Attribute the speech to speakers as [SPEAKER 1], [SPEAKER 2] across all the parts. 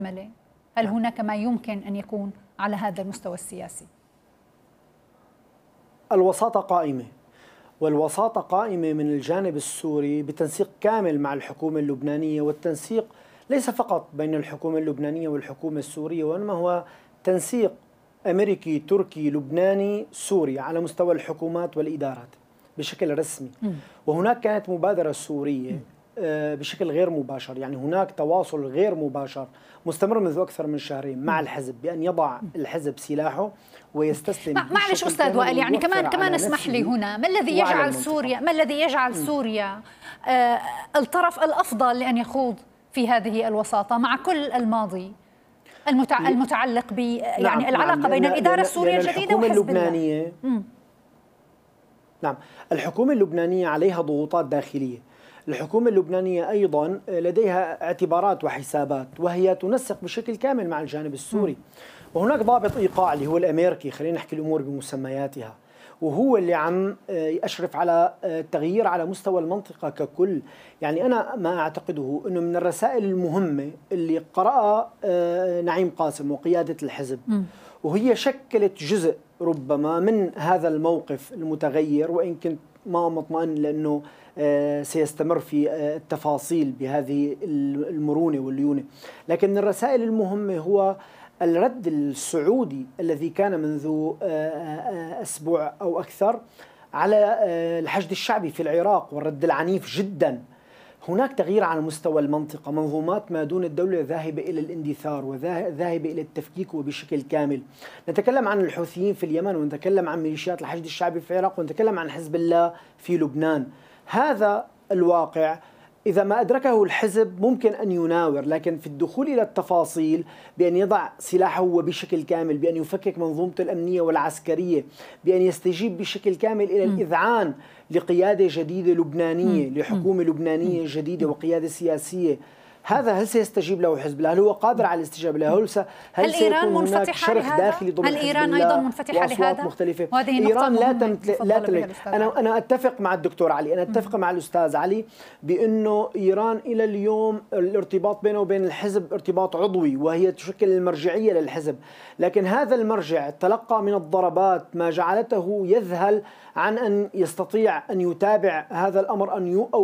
[SPEAKER 1] هل هناك ما يمكن أن يكون على هذا المستوى السياسي؟
[SPEAKER 2] الوساطة قائمة، والوساطة قائمة من الجانب السوري بتنسيق كامل مع الحكومة اللبنانية، والتنسيق ليس فقط بين الحكومة اللبنانية والحكومة السورية، وإنما هو تنسيق أمريكي تركي لبناني سوري على مستوى الحكومات والإدارات بشكل رسمي. وهناك كانت مبادرة سورية بشكل غير مباشر، يعني هناك تواصل غير مباشر مستمر منذ أكثر من شهرين مع الحزب بأن يضع الحزب سلاحه ويستسلم.
[SPEAKER 1] معلش أستاذ وائل، يعني كمان اسمح لي هنا، ما الذي يجعل سوريا الطرف الأفضل لأن يخوض في هذه الوساطة مع كل الماضي المتعلق ب يعني العلاقة بين الإدارة السورية الجديدة وحزب الله؟
[SPEAKER 2] نعم، الحكومة اللبنانية عليها ضغوطات داخلية. الحكومة اللبنانية أيضا لديها اعتبارات وحسابات، وهي تنسق بشكل كامل مع الجانب السوري. وهناك ضابط إيقاع اللي هو الأمريكي، خلينا نحكي الأمور بمسمياتها، وهو اللي عم يشرف على التغيير على مستوى المنطقة ككل. يعني أنا ما أعتقده أنه من الرسائل المهمة اللي قرأها نعيم قاسم وقيادة الحزب، وهي شكلت جزء ربما من هذا الموقف المتغير، وإن كنت ما مطمئن لأنه سيستمر في التفاصيل بهذه المرونة والليونة. لكن من الرسائل المهمة هو الرد السعودي الذي كان منذ أسبوع أو أكثر على الحشد الشعبي في العراق، والرد العنيف جدا. هناك تغيير على مستوى المنطقة، منظومات ما دون الدولة ذاهبة إلى الاندثار وذاهبة إلى التفكيك وبشكل كامل. نتكلم عن الحوثيين في اليمن، ونتكلم عن ميليشيات الحشد الشعبي في العراق، ونتكلم عن حزب الله في لبنان. هذا الواقع إذا ما أدركه الحزب ممكن أن يناور، لكن في الدخول إلى التفاصيل بأن يضع سلاحه وبشكل كامل، بأن يفكك منظومته الأمنية والعسكرية، بأن يستجيب بشكل كامل إلى الإذعان لقيادة جديدة لبنانية، لحكومة لبنانية جديدة وقيادة سياسية، هذا هل سيستجيب له حزب الله؟ هل هو قادر على الاستجابة له؟
[SPEAKER 1] هل إيران منفتحة لهذا؟ هل إيران أيضا منفتحة لهذا؟
[SPEAKER 2] مختلفة.
[SPEAKER 1] وهذه
[SPEAKER 2] إيران لا تملك. أنا أتفق مع الدكتور علي، أنا أتفق مع الأستاذ علي بأنه إيران إلى اليوم الارتباط بينه وبين الحزب ارتباط عضوي، وهي تشكل المرجعية للحزب. لكن هذا المرجع تلقى من الضربات ما جعلته يذهل عن أن يستطيع أن يتابع هذا الأمر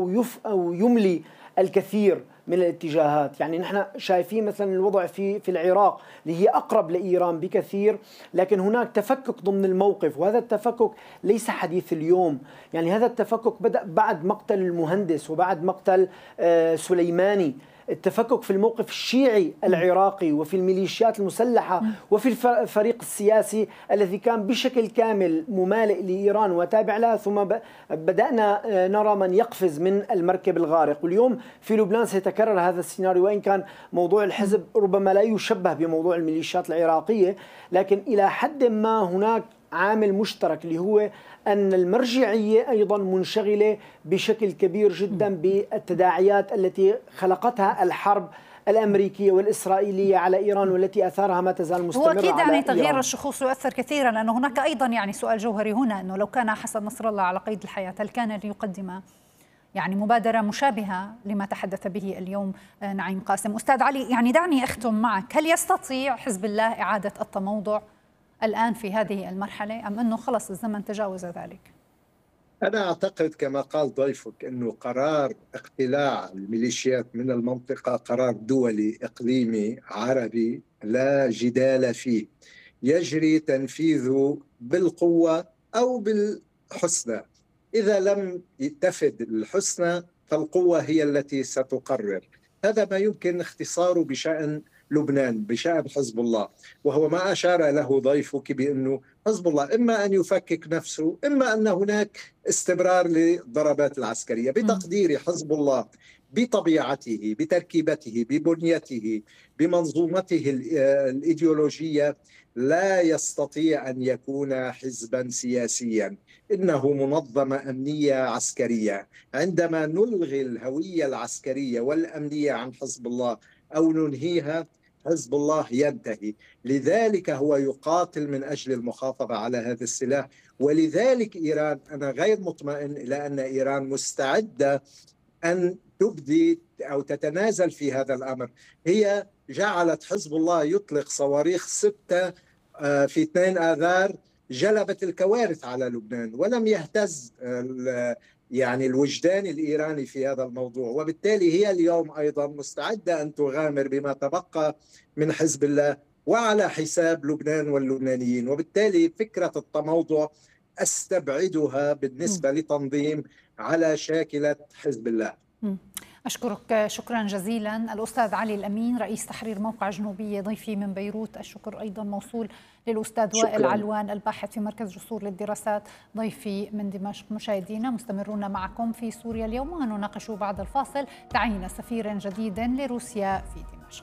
[SPEAKER 2] أو يملي الكثير من الاتجاهات. يعني نحن شايفين مثلا الوضع في العراق اللي هي أقرب لإيران بكثير، لكن هناك تفكك ضمن الموقف، وهذا التفكك ليس حديث اليوم. يعني هذا التفكك بدأ بعد مقتل المهندس وبعد مقتل سليماني. التفكك في الموقف الشيعي العراقي وفي الميليشيات المسلحة وفي الفريق السياسي الذي كان بشكل كامل ممالئ لإيران وتابع لها، ثم بدأنا نرى من يقفز من المركب الغارق. واليوم في لبنان سيتكرر هذا السيناريو، وإن كان موضوع الحزب ربما لا يشبه بموضوع الميليشيات العراقية، لكن إلى حد ما هناك عامل مشترك اللي هو أن المرجعية أيضا منشغلة بشكل كبير جدا بالتداعيات التي خلقتها الحرب الأمريكية والإسرائيلية على إيران، والتي أثارها ما تزال مستمرة.
[SPEAKER 1] هو أكيد يعني تغيير الشخوص يؤثر كثيرا، لأنه هناك أيضا يعني سؤال جوهري هنا، أنه لو كان حسن نصر الله على قيد الحياة هل كان ليقدم يعني مبادرة مشابهة لما تحدث به اليوم نعيم قاسم؟ أستاذ علي، يعني دعني أختم معك، هل يستطيع حزب الله إعادة التموضع الآن في هذه المرحلة، أم أنه خلص الزمن تجاوز ذلك؟
[SPEAKER 3] أنا أعتقد كما قال ضيفك أنه قرار اقتلاع الميليشيات من المنطقة قرار دولي إقليمي عربي لا جدال فيه، يجري تنفيذه بالقوة أو بالحسنى. إذا لم تفد الحسنى فالقوة هي التي ستقرر. هذا ما يمكن اختصاره بشأن لبنان، بشأن حزب الله، وهو ما أشار له ضيفك بأنه حزب الله إما أن يفكك نفسه، إما أن هناك استمرار للضربات العسكرية. بتقدير حزب الله بطبيعته، بتركيبته، ببنيته، بمنظومته الإيديولوجية لا يستطيع أن يكون حزبا سياسيا، إنه منظمة أمنية عسكرية. عندما نلغي الهوية العسكرية والأمنية عن حزب الله أو ننهيها، حزب الله ينتهي. لذلك هو يقاتل من أجل المحافظة على هذا السلاح. ولذلك إيران، أنا غير مطمئن إلى أن إيران مستعدة أن تبدي أو تتنازل في هذا الأمر. هي جعلت حزب الله يطلق صواريخ 6 في 2 آذار جلبت الكوارث على لبنان، ولم يهتز يعني الوجدان الإيراني في هذا الموضوع. وبالتالي هي اليوم أيضا مستعدة أن تغامر بما تبقى من حزب الله وعلى حساب لبنان واللبنانيين. وبالتالي فكرة التموضع أستبعدها بالنسبة لتنظيم على شاكلة حزب الله.
[SPEAKER 1] أشكرك شكرا جزيلا الأستاذ علي الأمين رئيس تحرير موقع جنوبية ضيفي من بيروت. الشكر أيضا موصول للأستاذ وائل علوان الباحث في مركز جسور للدراسات ضيفي من دمشق. مشاهدينا مستمرون معكم في سوريا اليوم ونناقش بعد الفاصل تعيين سفير جديد لروسيا في دمشق.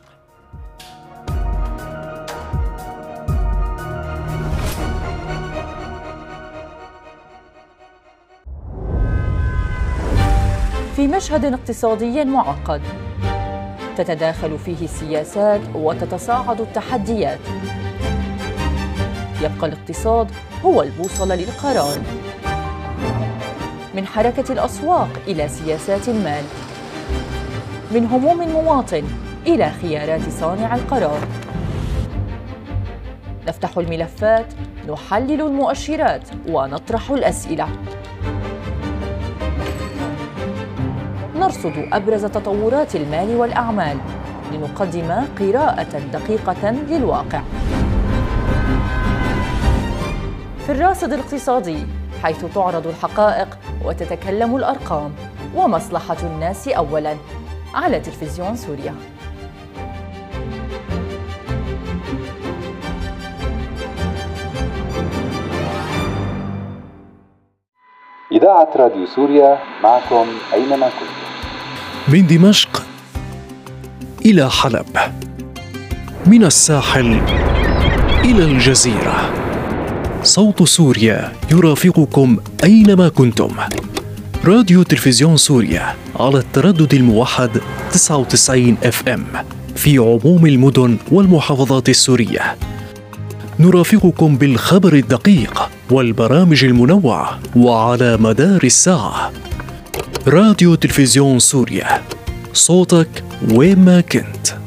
[SPEAKER 4] في مشهد اقتصادي معقد تتداخل فيه السياسات وتتصاعد التحديات، يبقى الاقتصاد هو البوصلة للقرار. من حركة الأسواق إلى سياسات المال، من هموم المواطن إلى خيارات صانع القرار. نفتح الملفات، نحلل المؤشرات ونطرح الأسئلة، نرصد أبرز تطورات المال والأعمال لنقدم قراءة دقيقة للواقع. في الراصد الاقتصادي، حيث تعرض الحقائق وتتكلم الأرقام، ومصلحة الناس أولاً، على تلفزيون سوريا.
[SPEAKER 5] إذاعة راديو سوريا معكم أينما كنتم.
[SPEAKER 6] من دمشق إلى حلب، من الساحل إلى الجزيرة، صوت سوريا يرافقكم أينما كنتم. راديو تلفزيون سوريا على التردد الموحد 99 FM في عموم المدن والمحافظات السورية. نرافقكم بالخبر الدقيق والبرامج المنوعة وعلى مدار الساعة. راديو تلفزيون سوريا، صوتك وين ما كنت.